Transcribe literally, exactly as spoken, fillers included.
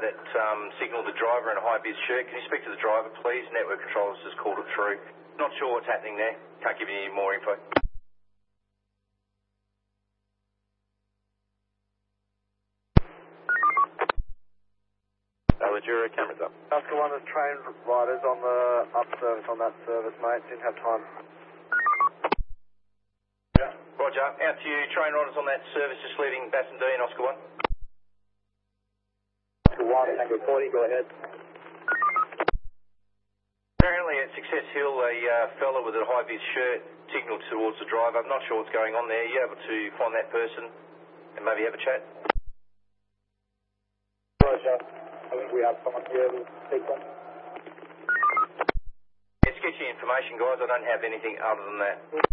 that um, signalled the driver in a high-vis shirt. Can you speak to the driver, please? Network controllers just called it through. Not sure what's happening there. Can't give you any more info. Alajura, cameras up. Oscar one, there's train riders on the up service on that service, mate. Didn't have time. Yeah. Roger. Out to you. Train riders on that service just leaving Bassendean, Oscar one. Oscar one, Tango forty, go ahead. Apparently at Success Hill, a uh, fella with a high-vis shirt signalled towards the driver. I'm not sure what's going on there. Are you able to find that person and maybe have a chat? Roger. I think we have someone here who speaks on. It's sketchy information, guys. I don't have anything other than that.